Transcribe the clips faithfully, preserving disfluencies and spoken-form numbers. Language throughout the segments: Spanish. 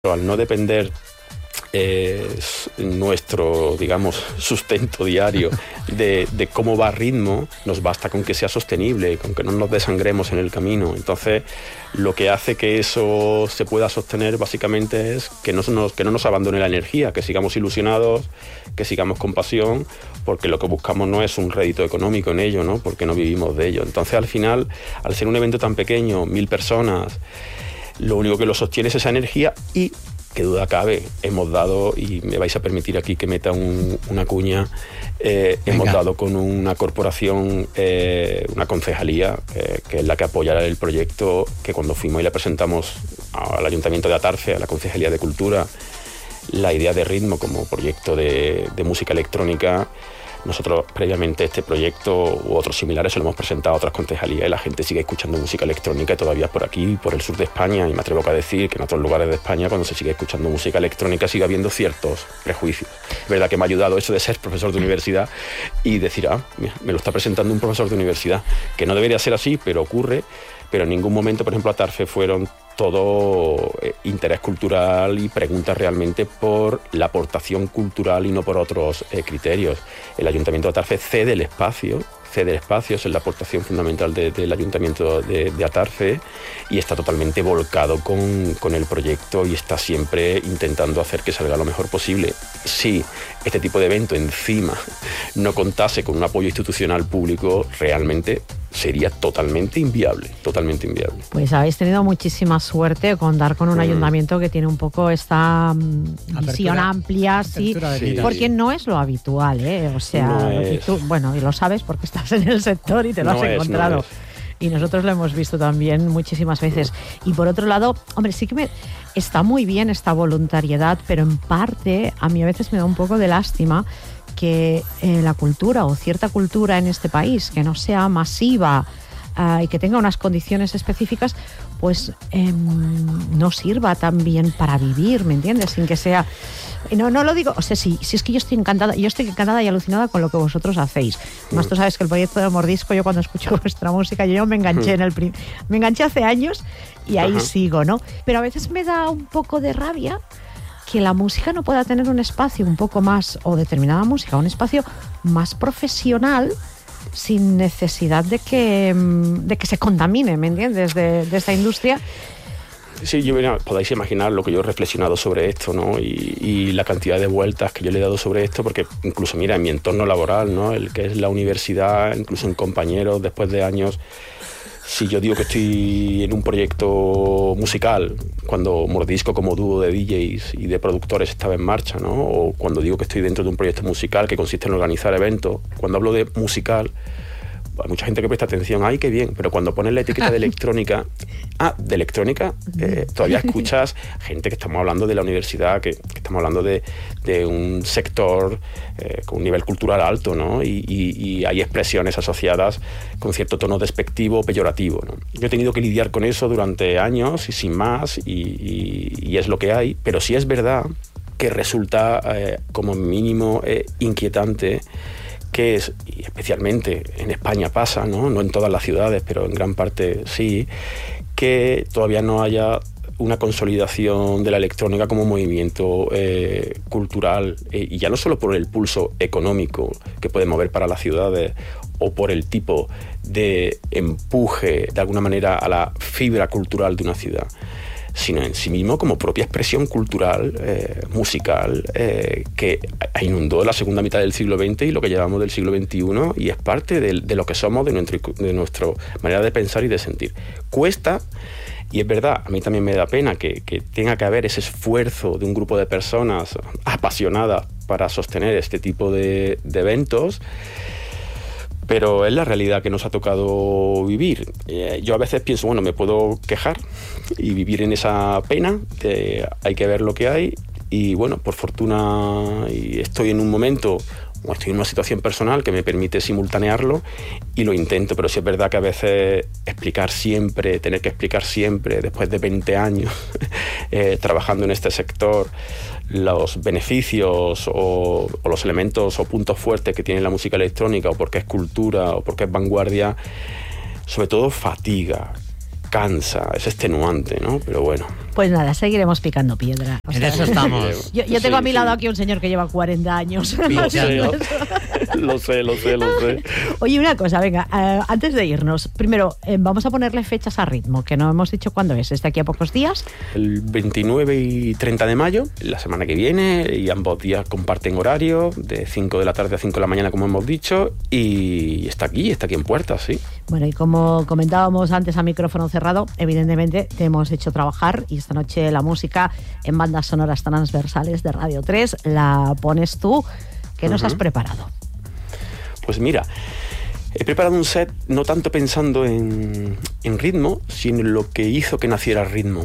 Al no depender eh, nuestro, digamos, sustento diario de, de cómo va a ritmo, nos basta con que sea sostenible, con que no nos desangremos en el camino. Entonces, lo que hace que eso se pueda sostener básicamente es que no nos, que no nos abandone la energía, que sigamos ilusionados, que sigamos con pasión, porque lo que buscamos no es un rédito económico en ello, ¿no? Porque no vivimos de ello. Entonces, al final, al ser un evento tan pequeño, mil personas, lo único que lo sostiene es esa energía y, qué duda cabe, hemos dado, y me vais a permitir aquí que meta un, una cuña, eh, hemos dado con una corporación, eh, una concejalía, eh, que es la que apoyará el proyecto, que cuando fuimos y le presentamos al Ayuntamiento de Atarfe, a la Concejalía de Cultura, la idea de Ritmo como proyecto de, de música electrónica. Nosotros previamente este proyecto u otros similares se lo hemos presentado a otras concejalías y la gente sigue escuchando música electrónica y todavía por aquí, por el sur de España, y me atrevo a decir que en otros lugares de España, cuando se sigue escuchando música electrónica, sigue habiendo ciertos prejuicios. Es verdad que me ha ayudado eso de ser profesor de universidad y decir, ah, mira, me lo está presentando un profesor de universidad, que no debería ser así, pero ocurre. Pero en ningún momento, por ejemplo, a Atarfe fueron todo eh, interés cultural y preguntas realmente por la aportación cultural y no por otros eh, criterios. El Ayuntamiento de Atarfe cede el espacio, cede el espacio, es la aportación fundamental de, del Ayuntamiento de, de Atarfe, y está totalmente volcado con, con el proyecto y está siempre intentando hacer que salga lo mejor posible. Si este tipo de evento encima no contase con un apoyo institucional público, realmente sería totalmente inviable, totalmente inviable. Pues habéis tenido muchísima suerte con dar con un mm. ayuntamiento que tiene un poco esta um, visión amplia, sí, sí, porque no es lo habitual, ¿eh? O sea, no y tú, bueno, y lo sabes porque estás en el sector y te lo no has es, encontrado. No es. Y nosotros lo hemos visto también muchísimas veces. Y por otro lado, hombre, sí que me, está muy bien esta voluntariedad, pero en parte a mí a veces me da un poco de lástima que eh, la cultura o cierta cultura en este país, que no sea masiva uh, y que tenga unas condiciones específicas, pues eh, no sirva tan bien para vivir, ¿me entiendes? Sin que sea... No, no lo digo, o sea, sí, sí es que yo estoy encantada, yo estoy encantada y alucinada con lo que vosotros hacéis. Además, tú sabes que el proyecto de Mordisco, yo cuando escucho vuestra música, yo me enganché en el prim- me enganché hace años y ahí Ajá. sigo, ¿no? Pero a veces me da un poco de rabia que la música no pueda tener un espacio un poco más, o determinada música, un espacio más profesional, sin necesidad de que, de que se contamine, ¿me entiendes?, de, de esta industria. Sí, yo, mira, podéis imaginar lo que yo he reflexionado sobre esto, ¿no? Y, y la cantidad de vueltas que yo le he dado sobre esto, porque incluso, mira, en mi entorno laboral, ¿no? El que es la universidad, incluso en compañeros, después de años, si yo digo que estoy en un proyecto musical, cuando Mordisco como dúo de D Js y de productores estaba en marcha, ¿no? O cuando digo que estoy dentro de un proyecto musical que consiste en organizar eventos, cuando hablo de musical, hay mucha gente que presta atención, ¡ay, qué bien! Pero cuando pones la etiqueta de electrónica, ah, de electrónica, eh, todavía escuchas gente que estamos hablando de la universidad, que, que estamos hablando de, de un sector eh, con un nivel cultural alto, ¿no? Y, y, y hay expresiones asociadas con cierto tono despectivo o peyorativo, ¿no? Yo he tenido que lidiar con eso durante años y sin más, y, y, y es lo que hay, pero sí es verdad que resulta eh, como mínimo eh, inquietante, que es, y especialmente en España pasa, ¿no? No en todas las ciudades, pero en gran parte sí, que todavía no haya una consolidación de la electrónica como movimiento eh, cultural, eh, y ya no solo por el pulso económico que puede mover para las ciudades o por el tipo de empuje de alguna manera a la fibra cultural de una ciudad, sino en sí mismo como propia expresión cultural, eh, musical, eh, que inundó la segunda mitad del siglo veinte y lo que llevamos del siglo veintiuno, y es parte de, de lo que somos, de, nuestro, de nuestra manera de pensar y de sentir. Cuesta, y es verdad, a mí también me da pena que, que tenga que haber ese esfuerzo de un grupo de personas apasionadas para sostener este tipo de, de eventos, pero es la realidad que nos ha tocado vivir. Eh, yo a veces pienso, bueno, me puedo quejar y vivir en esa pena, de, hay que ver lo que hay, y bueno, por fortuna y estoy en un momento, o estoy en una situación personal que me permite simultanearlo y lo intento, pero sí es verdad que a veces explicar siempre, tener que explicar siempre, después de veinte años eh, trabajando en este sector, los beneficios o, o los elementos o puntos fuertes que tiene la música electrónica, o porque es cultura o porque es vanguardia, sobre todo fatiga. cansa, es extenuante, ¿no? Pero bueno. Pues nada, seguiremos picando piedra. O sea, en eso estamos. Yo, yo tengo sí, a mi lado sí. aquí un señor que lleva cuarenta años. Lo sé, lo, lo sé, lo sé, lo sé. Oye, una cosa, venga, eh, antes de irnos, primero, eh, vamos a ponerle fechas a Ritmo, que no hemos dicho cuándo es, ¿es de aquí a pocos días? El veintinueve y treinta de mayo, la semana que viene, y ambos días comparten horario, de cinco de la tarde a cinco de la mañana, como hemos dicho, y está aquí, está aquí en Puertas, sí. Bueno, y como comentábamos antes a micrófono cerrado, evidentemente te hemos hecho trabajar y esta noche la música en bandas sonoras transversales de Radio tres la pones tú. ¿Qué nos uh-huh. has preparado? Pues mira, he preparado un set no tanto pensando en, en ritmo, sino en lo que hizo que naciera Ritmo.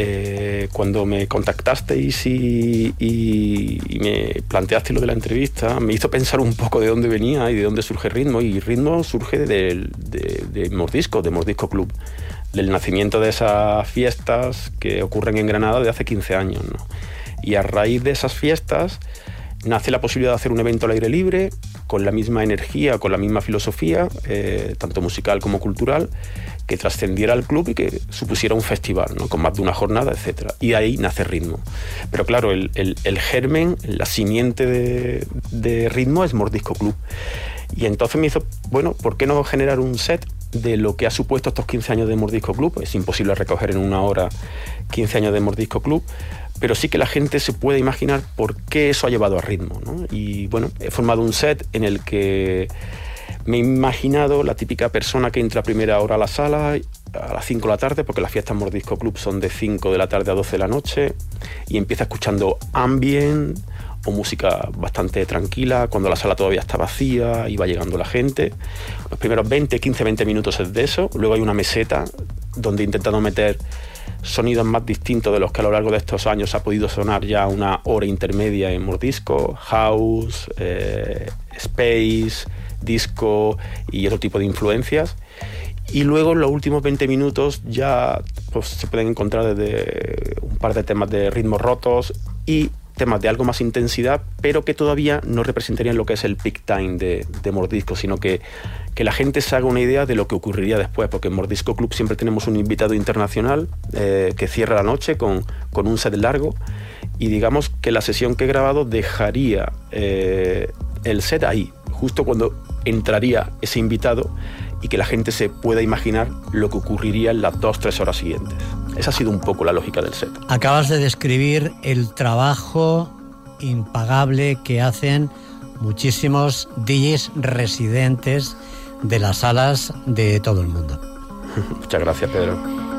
Eh, cuando me contactasteis y, y, y me planteaste lo de la entrevista, me hizo pensar un poco de dónde venía y de dónde surge Ritmo, y Ritmo surge de, de, de Mordisco, de Mordisco Club, del nacimiento de esas fiestas que ocurren en Granada de hace quince años, ¿no? Y a raíz de esas fiestas nace la posibilidad de hacer un evento al aire libre, con la misma energía, con la misma filosofía, eh, tanto musical como cultural, que trascendiera al club y que supusiera un festival, ¿no? Con más de una jornada, etcétera. Y ahí nace Ritmo. Pero claro, el, el, el germen, la simiente de, de Ritmo es Mordisco Club. Y entonces me hizo, bueno, ¿por qué no generar un set de lo que ha supuesto estos quince años de Mordisco Club? Es imposible recoger en una hora quince años de Mordisco Club, pero sí que la gente se puede imaginar por qué eso ha llevado a Ritmo, ¿no? Y bueno, he formado un set en el que me he imaginado la típica persona que entra a primera hora a la sala, a las cinco de la tarde, porque las fiestas Mordisco Club son de cinco de la tarde a doce de la noche, y empieza escuchando ambient o música bastante tranquila, cuando la sala todavía está vacía y va llegando la gente. Los primeros veinte, quince, veinte minutos es de eso. Luego hay una meseta donde he intentado meter sonidos más distintos de los que a lo largo de estos años ha podido sonar ya una hora intermedia en Mordisco: house, eh, space, disco y otro tipo de influencias. Y luego en los últimos veinte minutos ya pues, se pueden encontrar desde un par de temas de ritmos rotos y temas de algo más intensidad, pero que todavía no representarían lo que es el peak time de, de Mordisco, sino que, que la gente se haga una idea de lo que ocurriría después, porque en Mordisco Club siempre tenemos un invitado internacional eh, que cierra la noche con, con un set largo, y digamos que la sesión que he grabado dejaría eh, el set ahí, justo cuando entraría ese invitado, y que la gente se pueda imaginar lo que ocurriría en las dos, tres horas siguientes. Esa ha sido un poco la lógica del set. Acabas de describir el trabajo impagable que hacen muchísimos D Js residentes de las salas de todo el mundo. Muchas gracias, Pedro.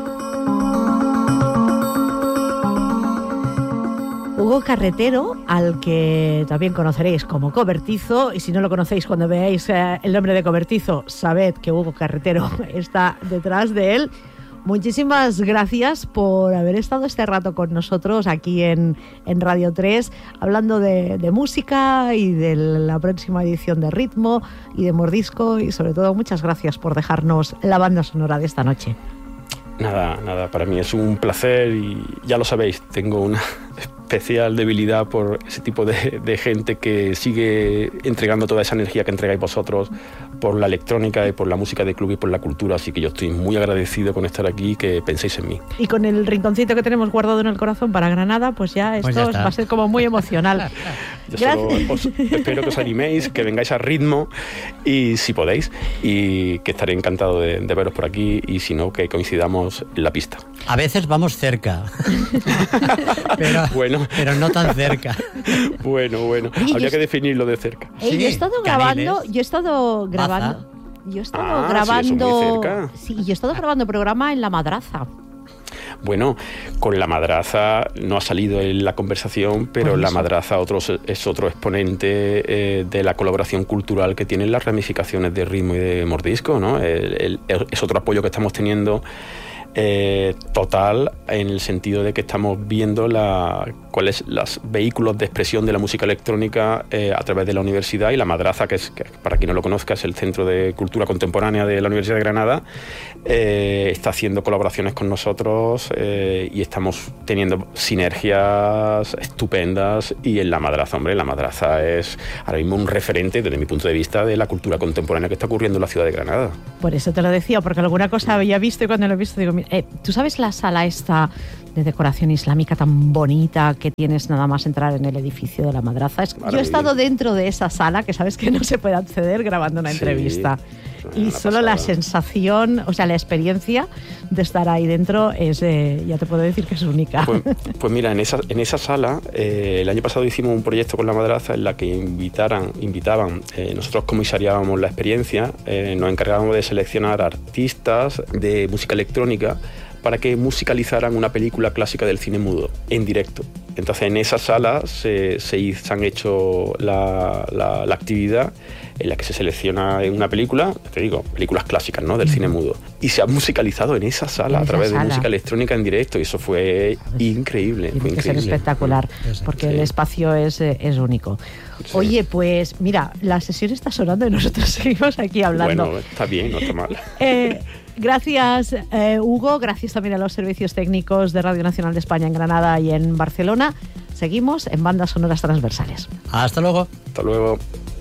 Hugo Carretero, al que también conoceréis como Cobertizo, y si no lo conocéis cuando veáis eh, el nombre de Cobertizo, sabed que Hugo Carretero está detrás de él. Muchísimas gracias por haber estado este rato con nosotros aquí en, en Radio tres, hablando de, de música y de la próxima edición de Ritmo y de Mordisco, y sobre todo muchas gracias por dejarnos la banda sonora de esta noche. Nada, nada, para mí es un placer y ya lo sabéis, tengo una especial debilidad por ese tipo de, de gente que sigue entregando toda esa energía que entregáis vosotros por la electrónica y por la música de club y por la cultura, así que yo estoy muy agradecido con estar aquí y que penséis en mí. Y con el rinconcito que tenemos guardado en el corazón para Granada, pues ya esto pues ya va a ser como muy emocional. Yo solo os, espero que os animéis, que vengáis a Ritmo, y si podéis, y que estaré encantado de, de veros por aquí, y si no, que coincidamos en la pista. A veces vamos cerca, pero, bueno. pero no tan cerca. Bueno, bueno, Oye, habría yo, que definirlo de cerca. Eh, Sí, yo he estado Caniles, grabando, yo he estado grabando, Baza. yo he estado Ah, grabando, sí, eso muy cerca. sí, yo he estado grabando programa en La Madraza. Bueno, con La Madraza no ha salido en la conversación, pero Pues La eso. Madraza otro, es otro exponente eh, de la colaboración cultural que tienen las ramificaciones de Ritmo y de Mordisco, ¿no? El, el, es otro apoyo que estamos teniendo eh, total, en el sentido de que estamos viendo la cuáles los vehículos de expresión de la música electrónica eh, a través de la universidad, y la Madraza, que es, que para quien no lo conozca, es el Centro de Cultura Contemporánea de la Universidad de Granada, eh, está haciendo colaboraciones con nosotros eh, y estamos teniendo sinergias estupendas. Y en la Madraza, hombre, la Madraza es ahora mismo un referente desde mi punto de vista de la cultura contemporánea que está ocurriendo en la ciudad de Granada. Por eso te lo decía, porque alguna cosa había visto y cuando lo he visto digo, mira, eh, ¿tú sabes la sala esta de decoración islámica tan bonita que tienes nada más entrar en el edificio de la Madraza? Es, yo he estado dentro de esa sala, que sabes que no se puede acceder, grabando una sí, entrevista. Y solo pasada. La sensación, o sea, la experiencia de estar ahí dentro es, eh, ya te puedo decir que es única. Pues, pues mira, en esa, en esa sala, eh, el año pasado hicimos un proyecto con la Madraza en la que invitaran, invitaban, eh, nosotros comisariábamos la experiencia, eh, nos encargábamos de seleccionar artistas de música electrónica para que musicalizaran una película clásica del cine mudo en directo. Entonces en esa sala se, se, se han hecho la, la, la actividad en la que se selecciona una película, te digo, películas clásicas, ¿no?, del uh-huh. cine mudo, y se ha musicalizado en esa sala en a través sala. de música electrónica en directo, y eso fue increíble. Tiene fue que increíble. ser espectacular, porque sí. el espacio es, es único. Sí. Oye, pues mira, la sesión está sonando y nosotros seguimos aquí hablando. Bueno, está bien, no está mal. Eh, Gracias, eh, Hugo. Gracias también a los servicios técnicos de Radio Nacional de España en Granada y en Barcelona. Seguimos en Bandas Sonoras Transversales. Hasta luego. Hasta luego.